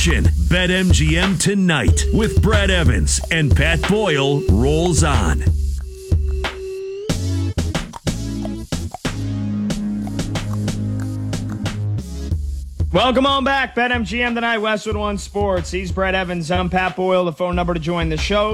BetMGM Tonight with Brad Evans and Pat Boyle rolls on. Welcome on back. BetMGM Tonight, Westwood One Sports. He's Brad Evans. I'm Pat Boyle. The phone number to join the show,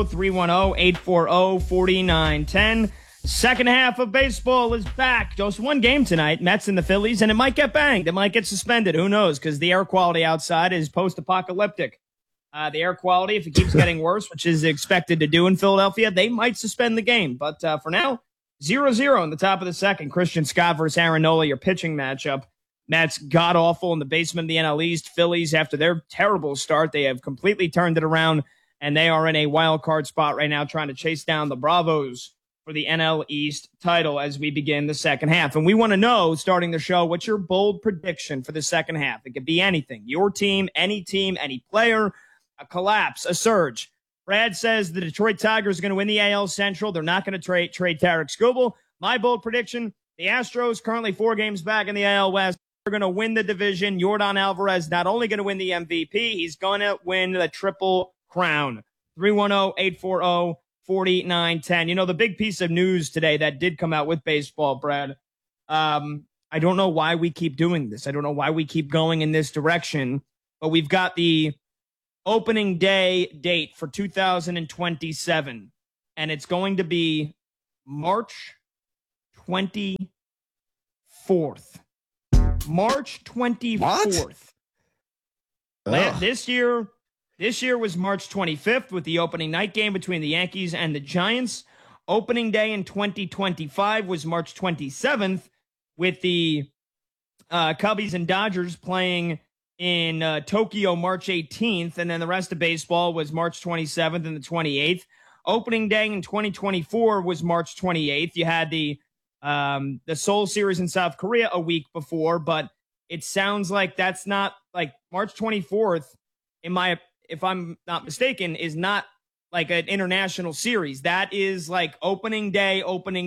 310-840-4910. Second half of baseball is back. Just one game tonight, Mets and the Phillies, and it might get banged. It might get suspended. Who knows? Because the air quality outside is post-apocalyptic. The air quality, if it keeps getting worse, which is expected to do in Philadelphia, they might suspend the game. But for now, 0-0 in the top of the second. Christian Scott versus Aaron Nola, your pitching matchup. Mets god-awful in the basement of the NL East. Phillies, after their terrible start, they have completely turned it around, and they are in a wild card spot right now trying to chase down the Bravos for the NL East title as we begin the second half. And we want to know, starting the show, what's your bold prediction for the second half? It could be anything. Your team, any player, a collapse, a surge. Brad says the Detroit Tigers are going to win the AL Central. They're not going to trade Tarek Skubal. My bold prediction, the Astros, currently 4 games back in the AL West, are going to win the division. Yordan Alvarez not only going to win the MVP, he's going to win the Triple Crown. 310-840-4910. You know, the big piece of news today that did come out with baseball, Brad, I don't know why we keep doing this. I don't know why we keep going in this direction, but we've got the opening day date for 2027, and it's going to be March 24th. March 24th. This year was March 25th with the opening night game between the Yankees and the Giants. Opening day in 2025 was March 27th with the Cubbies and Dodgers playing in Tokyo March 18th, and then the rest of baseball was March 27th and the 28th. Opening day in 2024 was March 28th. You had the Seoul series in South Korea a week before, but it sounds like that's not like March 24th, if I'm not mistaken, is not like an international series. That is like opening day.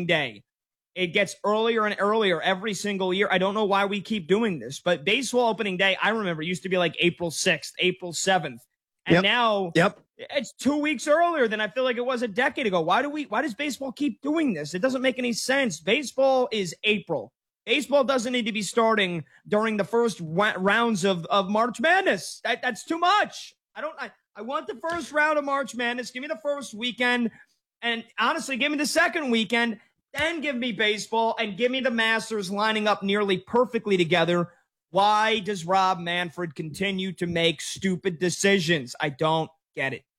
It gets earlier and earlier every single year. I don't know why we keep doing this, but baseball opening day, I remember, used to be like April 6th, April 7th. And now it's 2 weeks earlier than I feel like it was a decade ago. Why does baseball keep doing this? It doesn't make any sense. Baseball is April. Baseball doesn't need to be starting during the first rounds of March Madness. That's too much. I want the first round of March Madness. Give me the first weekend. And honestly, give me the second weekend. Then give me baseball and give me the Masters lining up nearly perfectly together. Why does Rob Manfred continue to make stupid decisions? I don't get it.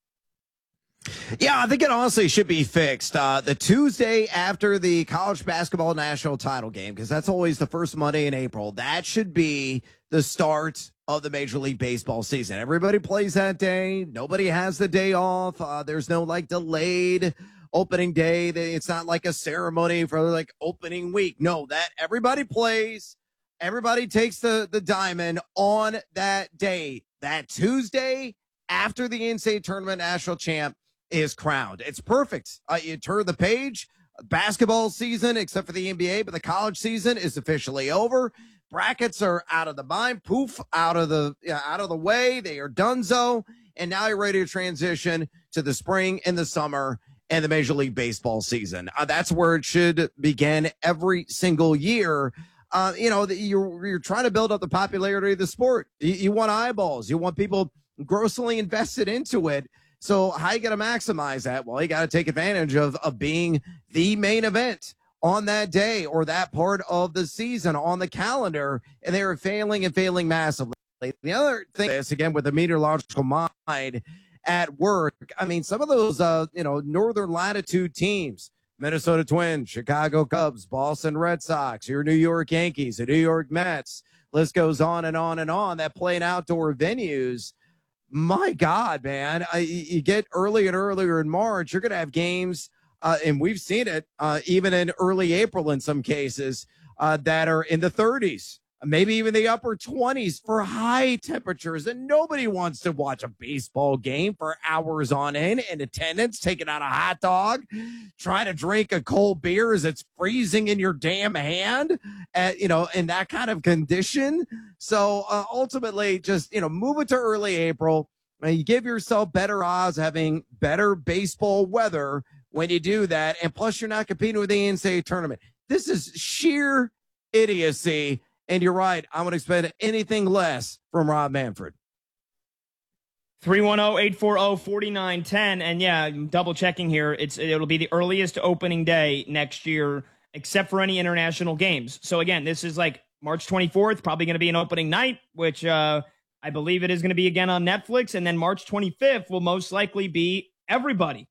Yeah, I think it honestly should be fixed. The Tuesday after the college basketball national title game, because that's always the first Monday in April, that should be the start of the Major League Baseball season. Everybody plays that day. Nobody has the day off. There's no like delayed opening day. It's not like a ceremony for like opening week. No, that everybody plays. Everybody takes the diamond on that day. That Tuesday after the NCAA tournament national champ is crowned. It's perfect. You turn the page. Basketball season, except for the NBA, but the college season is officially over. Brackets are out of the mind. Poof, out of the way. They are donezo. And now you're ready to transition to the spring and the summer and the Major League Baseball season. That's where it should begin every single year. You're trying to build up the popularity of the sport. You want eyeballs. You want people grossly invested into it. So how you going to maximize that? Well, you got to take advantage of being the main event on that day or that part of the season on the calendar, and they are failing massively. The other thing is, again, with the meteorological mind at work, I mean, some of those, northern latitude teams, Minnesota Twins, Chicago Cubs, Boston Red Sox, your New York Yankees, the New York Mets, list goes on and on and on, that play in outdoor venues. My God, man, you get earlier and earlier in March, you're going to have games, and we've seen it even in early April in some cases, that are in the 30s. maybe even the upper 20s for high temperatures. And nobody wants to watch a baseball game for hours on end in attendance, taking out a hot dog, trying to drink a cold beer as it's freezing in your damn hand, in that kind of condition. So ultimately, just, move it to early April. And you give yourself better odds having better baseball weather when you do that. And plus, you're not competing with the NCAA tournament. This is sheer idiocy. And you're right. I would expect anything less from Rob Manfred. 310-840-4910. And yeah, I'm double checking here. It'll be the earliest opening day next year, except for any international games. So again, this is like March 24th, probably going to be an opening night, which I believe it is going to be again on Netflix. And then March 25th will most likely be everybody.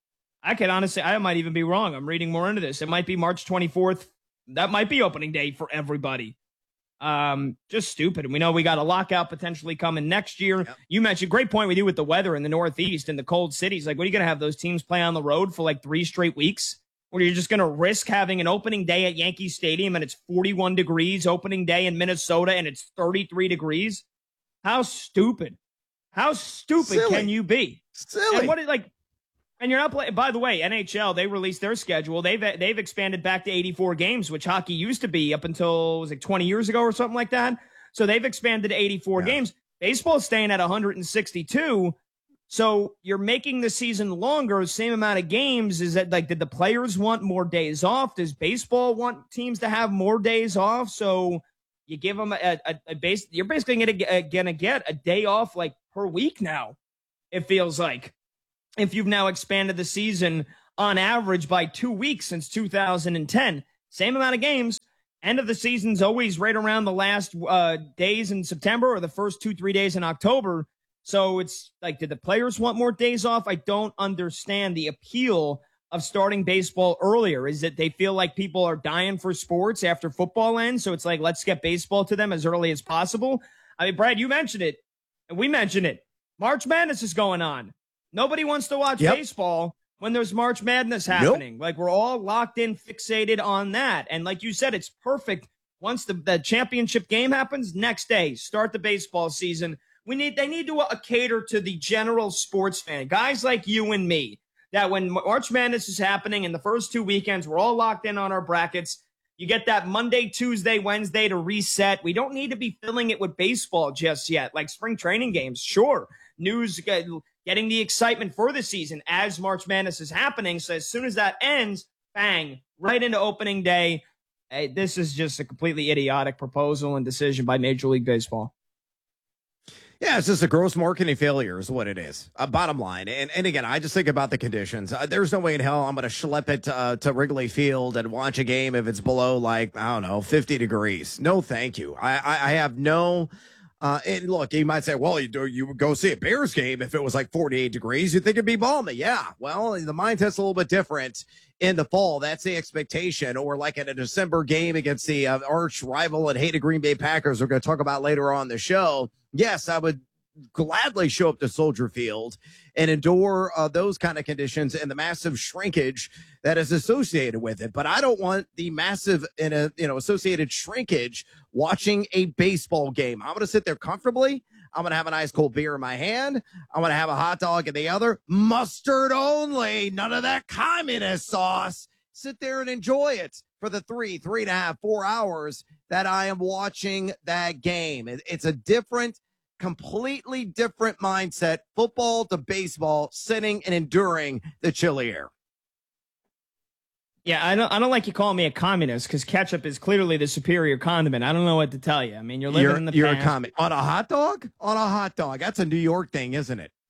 I might even be wrong. I'm reading more into this. It might be March 24th. That might be opening day for everybody. Just stupid. And we know we got a lockout potentially coming next year. Yep. You mentioned, great point with you with the weather in the Northeast and the cold cities. Like, what are you going to have those teams play on the road for like 3 straight weeks? Or you're just going to risk having an opening day at Yankee Stadium and it's 41 degrees, opening day in Minnesota and it's 33 degrees? How stupid? How stupid Silly. Can you be? Silly. And you're not playing. By the way, NHL, they released their schedule. They've expanded back to 84 games, which hockey used to be up until, was it 20 years ago or something like that? So they've expanded to 84 games. Baseball's staying at 162. So you're making the season longer, same amount of games. Is that like, did the players want more days off? Does baseball want teams to have more days off? So you give them you're basically going to get a day off like per week now, it feels like. If you've now expanded the season on average by 2 weeks since 2010, same amount of games. End of the season's always right around the last days in September or the first 2-3 days in October. So it's like, did the players want more days off? I don't understand the appeal of starting baseball earlier. Is that they feel like people are dying for sports after football ends? So it's like, let's get baseball to them as early as possible. I mean, Brad, you mentioned it, and we mentioned it. March Madness is going on. Nobody wants to watch baseball when there's March Madness happening. Nope. Like, we're all locked in, fixated on that. And like you said, it's perfect. Once the championship game happens, next day, start the baseball season. They need to cater to the general sports fan, guys like you and me, that when March Madness is happening in the first 2 weekends, we're all locked in on our brackets. You get that Monday, Tuesday, Wednesday to reset. We don't need to be filling it with baseball just yet. Like spring training games, sure. News, getting the excitement for the season as March Madness is happening. So as soon as that ends, bang, right into opening day. Hey, this is just a completely idiotic proposal and decision by Major League Baseball. Yeah, it's just a gross marketing failure is what it is. Bottom line. And again, I just think about the conditions. There's no way in hell I'm going to schlep it to Wrigley Field and watch a game if it's below, like, I don't know, 50 degrees. No, thank you. I have no... and look, you might say, well, you would go see a Bears game if it was like 48 degrees. You'd think it'd be balmy. Yeah, well, the mind test's a little bit different in the fall. That's the expectation. Or like in a December game against the arch rival and hated Green Bay Packers we're going to talk about later on the show. Yes, I would gladly show up to Soldier Field and endure those kind of conditions and the massive shrinkage that is associated with it. But I don't want the massive associated shrinkage watching a baseball game. I'm going to sit there comfortably. I'm going to have an ice cold beer in my hand. I'm going to have a hot dog in the other. Mustard only. None of that communist sauce. Sit there and enjoy it for the 3.5, 4 hours that I am watching that game. It's a completely different mindset, football to baseball, sitting and enduring the chilly air. Yeah, I don't like you calling me a communist because ketchup is clearly the superior condiment. I don't know what to tell you. I mean, you're living in the past. You're a communist. On a hot dog? On a hot dog. That's a New York thing, isn't it?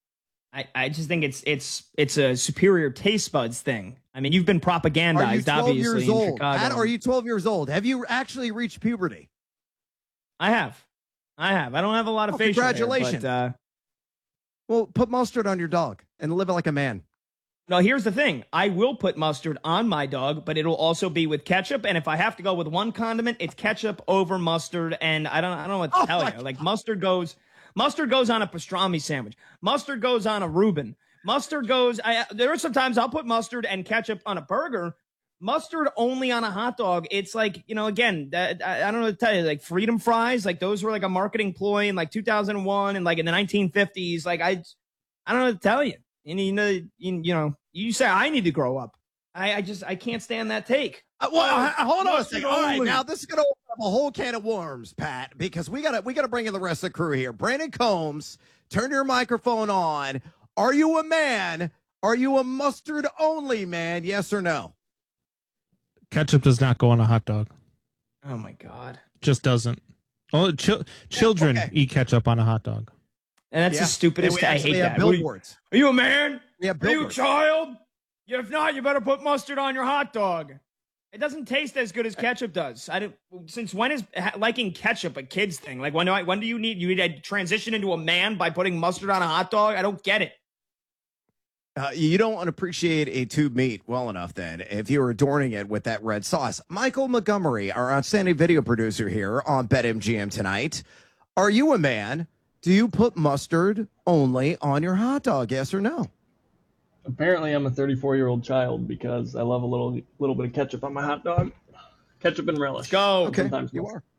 I just think it's a superior taste buds thing. I mean, you've been propagandized, obviously, in Chicago. Are you 12 years old? Have you actually reached puberty? I have. I don't have a lot of facial congratulations. hair, but, well, put mustard on your dog and live like a man. No, here's the thing. I will put mustard on my dog, but it'll also be with ketchup. And if I have to go with one condiment, it's ketchup over mustard. And I don't know what to tell you. Like mustard goes on a pastrami sandwich. Mustard goes on a Reuben. Mustard goes. There are sometimes I'll put mustard and ketchup on a burger. mustard only on a hot dog. It's like, again, I don't know what to tell you, like freedom fries, like those were like a marketing ploy in like 2001 and like in the 1950s. Like I don't know what to tell you. And you say I need to grow up. I can't stand that take. Hold on a second. All right, now this is going to open up a whole can of worms, Pat, because we got to bring in the rest of the crew here. Brandon Combs, turn your microphone on. Are you a man? Are you a mustard only man? Yes or no? Ketchup does not go on a hot dog. Oh my God. Just doesn't. Oh, children eat ketchup on a hot dog. And that's the stupidest. I hate that. Billboards. Are you a man? Yeah, are you a child? If not, you better put mustard on your hot dog. It doesn't taste as good as ketchup does. Since when is liking ketchup a kid's thing? Like when do you need to transition into a man by putting mustard on a hot dog? I don't get it. You don't appreciate a tube meat well enough then if you're adorning it with that red sauce. Michael Montgomery, our outstanding video producer here on BetMGM tonight. Are you a man? Do you put mustard only on your hot dog? Yes or no? Apparently, I'm a 34-year-old child because I love a little bit of ketchup on my hot dog. Ketchup and relish. Let's go. Okay, sometimes you are.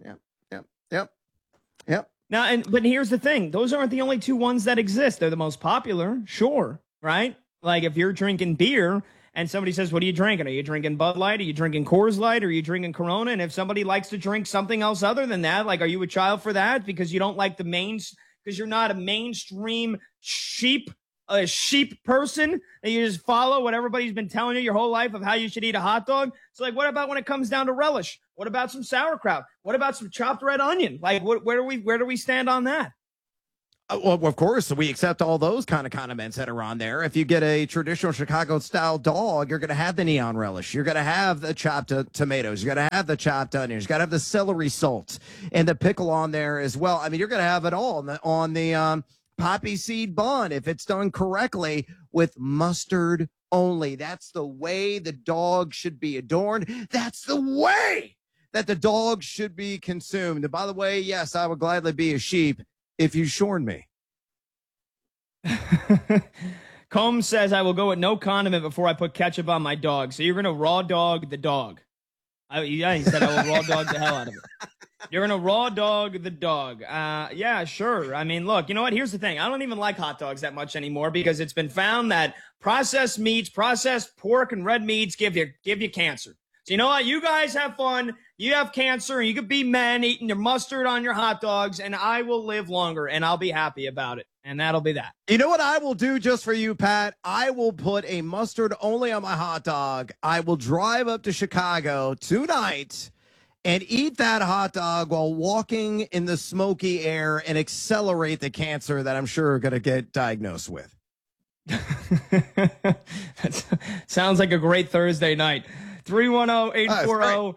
Yep. Now, but here's the thing. Those aren't the only two ones that exist. They're the most popular, sure, right? Like if you're drinking beer and somebody says, what are you drinking? Are you drinking Bud Light? Are you drinking Coors Light? Are you drinking Corona? And if somebody likes to drink something else other than that, like, are you a child for that? Because you don't like because you're not a mainstream sheep person and you just follow what everybody's been telling you your whole life of how you should eat a hot dog. So like, what about when it comes down to relish? What about some sauerkraut? What about some chopped red onion? Like where do we stand on that? Well, of course, we accept all those kind of condiments that are on there. If you get a traditional Chicago-style dog, you're going to have the neon relish. You're going to have the chopped tomatoes. You're going to have the chopped onions. You're going to have the celery salt and the pickle on there as well. I mean, you're going to have it all on the poppy seed bun if it's done correctly with mustard only. That's the way the dog should be adorned. That's the way that the dog should be consumed. And by the way, yes, I would gladly be a sheep if you shorn me. Combs says, I will go with no condiment before I put ketchup on my dog. So you're going to raw dog the dog. He said I will raw dog the hell out of it. You're going to raw dog the dog. Yeah, sure. I mean, look, you know what? Here's the thing. I don't even like hot dogs that much anymore because it's been found that processed meats, processed pork and red meats give you cancer. So you know what? You guys have fun. You have cancer and you could be men eating your mustard on your hot dogs and I will live longer and I'll be happy about it. And that'll be that. You know what I will do just for you, Pat? I will put a mustard only on my hot dog. I will drive up to Chicago tonight and eat that hot dog while walking in the smoky air and accelerate the cancer that I'm sure are going to get diagnosed with. Sounds like a great Thursday night. 310-840-4910.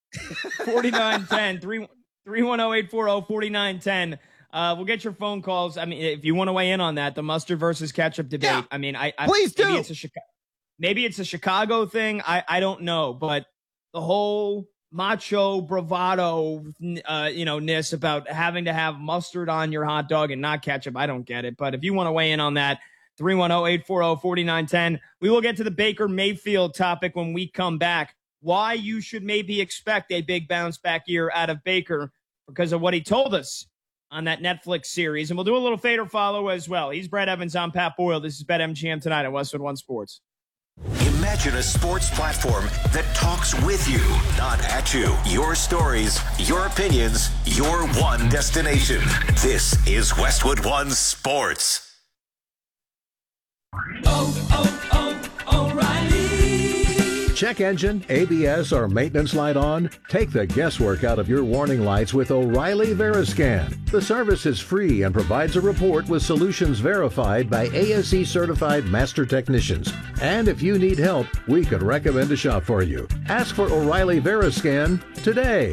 310-840-4910. We'll get your phone calls. I mean, if you want to weigh in on that, the mustard versus ketchup debate. Yeah, I mean, please do. Maybe it's a Chicago thing. I don't know, but the whole macho bravado, ness about having to have mustard on your hot dog and not ketchup, I don't get it. But if you want to weigh in on that, 310-840-4910. We will get to the Baker Mayfield topic when we come back. Why you should maybe expect a big bounce back year out of Baker because of what he told us on that Netflix series. And we'll do a little fade or follow as well. He's Brett Evans. I'm Pat Boyle. This is BetMGM tonight on Westwood One Sports. Imagine a sports platform that talks with you, not at you. Your stories, your opinions, your one destination. This is Westwood One Sports. O'Reilly. Check engine, ABS, or maintenance light on? Take the guesswork out of your warning lights with O'Reilly Veriscan. The service is free and provides a report with solutions verified by ASE certified master technicians. And if you need help, we could recommend a shop for you. Ask for O'Reilly Veriscan today.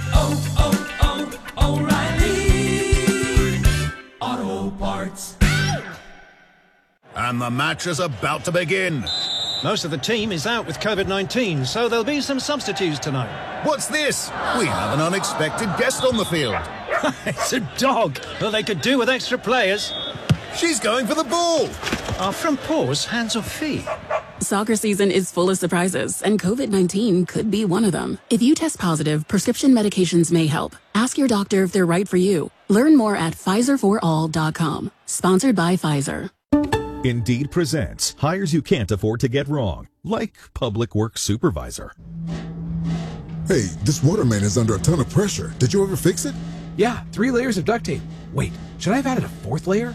O'Reilly Auto Parts. And the match is about to begin. Most of the team is out with COVID-19, so there'll be some substitutes tonight. What's this? We have an unexpected guest on the field. It's a dog. Well, they could do with extra players. She's going for the ball. Are front paws hands or feet? Soccer season is full of surprises, and COVID-19 could be one of them. If you test positive, prescription medications may help. Ask your doctor if they're right for you. Learn more at PfizerForAll.com. Sponsored by Pfizer. Indeed presents hires you can't afford to get wrong, like public works supervisor. Hey, this water main is under a ton of pressure. Did you ever fix it? Yeah, 3 layers of duct tape. Wait, should I have added a 4th layer?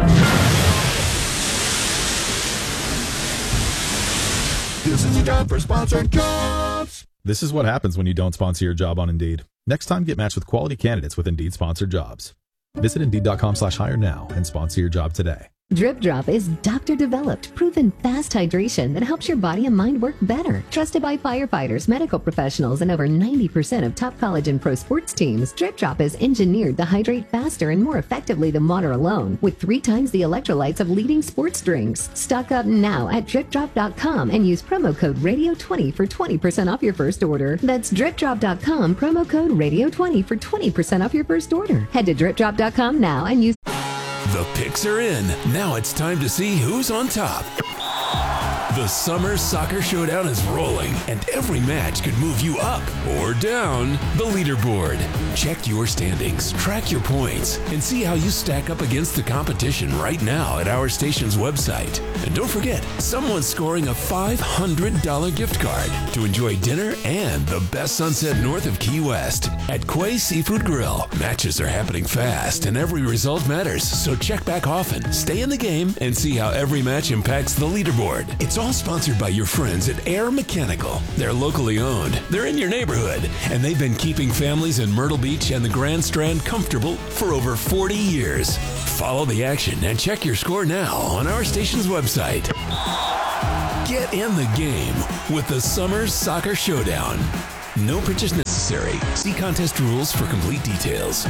This is a job for sponsored jobs. This is what happens when you don't sponsor your job on Indeed. Next time, get matched with quality candidates with Indeed sponsored jobs. Visit Indeed.com/hire now and sponsor your job today. Drip Drop is doctor-developed, proven fast hydration that helps your body and mind work better. Trusted by firefighters, medical professionals, and over 90% of top college and pro sports teams, Drip Drop is engineered to hydrate faster and more effectively than water alone, with 3 times the electrolytes of leading sports drinks. Stock up now at DripDrop.com and use promo code Radio20 for 20% off your first order. That's DripDrop.com, promo code Radio20 for 20% off your first order. Head to DripDrop.com now and use... The picks are in. Now it's time to see who's on top. The Summer Soccer Showdown is rolling, and every match could move you up or down the leaderboard. Check your standings, track your points, and see how you stack up against the competition right now at our station's website. And don't forget, someone's scoring a $500 gift card to enjoy dinner and the best sunset north of Key West at Quay Seafood Grill. Matches are happening fast, and every result matters, so check back often, stay in the game, and see how every match impacts the leaderboard. It's all sponsored by your friends at Air Mechanical. They're locally owned, they're in your neighborhood, and they've been keeping families in Myrtle Beach and the Grand Strand comfortable for over 40 years. Follow the action and check your score now on our station's website. Get in the game with the Summer Soccer Showdown. No purchase necessary. See contest rules for complete details.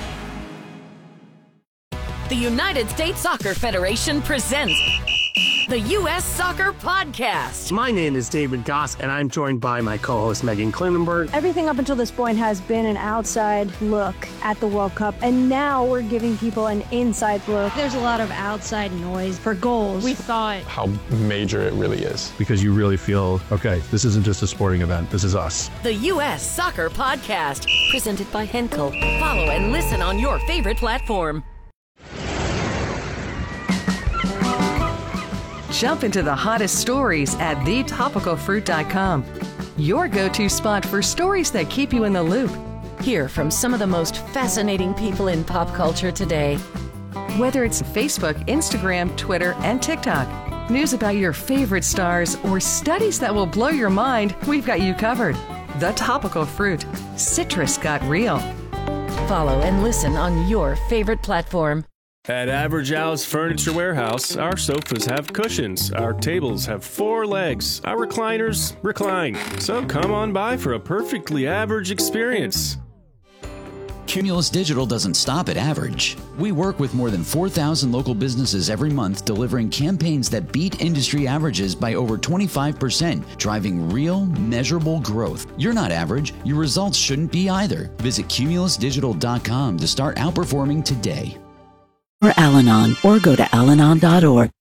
The United States Soccer Federation presents the U.S. Soccer Podcast. My name is David Goss, and I'm joined by my co-host Megan Klinenberg. Everything up until this point has been an outside look at the World Cup, and now we're giving people an inside look. There's a lot of outside noise for goals. We thought how major it really is. Because you really feel, okay, this isn't just a sporting event, this is us. The U.S. Soccer Podcast, presented by Henkel. Follow and listen on your favorite platform. Jump into the hottest stories at thetopicalfruit.com. Your go-to spot for stories that keep you in the loop. Hear from some of the most fascinating people in pop culture today. Whether it's Facebook, Instagram, Twitter, and TikTok, news about your favorite stars, or studies that will blow your mind, we've got you covered. The Topical Fruit. Citrus got real. Follow and listen on your favorite platform. At Average Al's Furniture Warehouse, our sofas have cushions, our tables have 4 legs, our recliners recline. So come on by for a perfectly average experience. Cumulus Digital doesn't stop at average. We work with more than 4,000 local businesses every month, delivering campaigns that beat industry averages by over 25%, driving real, measurable growth. You're not average. Your results shouldn't be either. Visit cumulusdigital.com to start outperforming today. Or Al-Anon, or go to alanon.org.